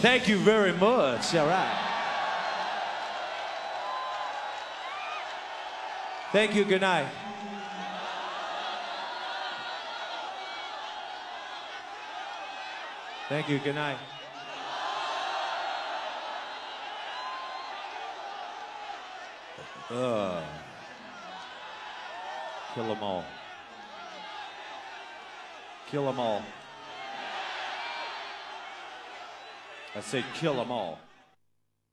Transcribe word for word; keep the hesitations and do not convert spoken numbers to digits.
Thank you very much. All right. Thank you. Good night. Thank you. Good night. Uh, kill them all. Kill them all. I said kill them all.